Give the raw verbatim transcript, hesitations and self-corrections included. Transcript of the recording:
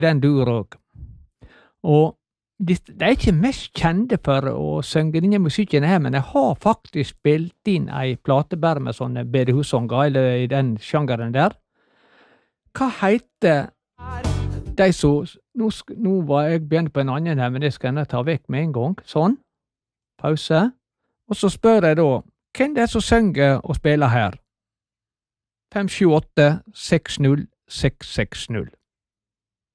den dur òg. Og de, de er ikke mest kjente for å synge denne musikken her, men jeg har faktisk spilt inn ei plate bare med sånne bedehussanger, eller i den sjangeren der. Hva heter de som nå, sk- nå var jeg begynt på en annen her, men det skal jeg ta vekk med en gang. Sånn. Pause. Og så spør jeg da, hvem det er som synger og spiller her? fem sju åtte seks null seks seks null.